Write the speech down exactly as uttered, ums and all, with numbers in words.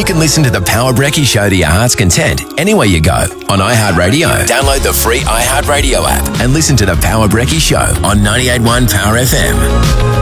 can listen to the Power Brekkie Show to your heart's content anywhere you go on iHeartRadio. Download the free iHeartRadio app and listen to the Power Brekkie Show on ninety-eight point one Power F M.